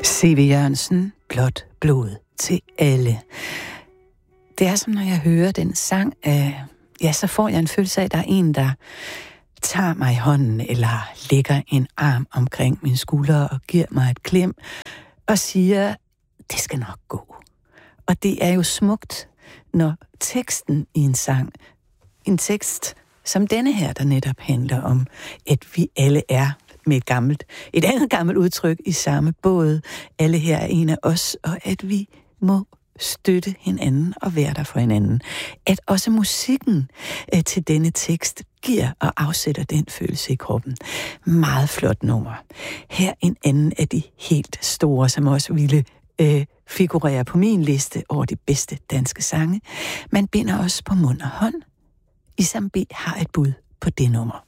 C.V. Jørgensen, blåt blod til alle. Det er som, når jeg hører den sang, så får jeg en følelse af, at der er en, der tager mig i hånden, eller lægger en arm omkring min skulder og giver mig et klem, og siger, det skal nok gå. Og det er jo smukt, når teksten i en sang, en tekst som denne her, der netop handler om, at vi alle er med et andet gammelt udtryk i samme båd. Alle her er en af os, og at vi må støtte hinanden og være der for hinanden. At også musikken til denne tekst giver og afsætter den følelse i kroppen. Meget flot nummer. Her en anden af de helt store, som også ville figurere på min liste over de bedste danske sange. Man binder os på mund og hånd. Isam B har et bud på det nummer.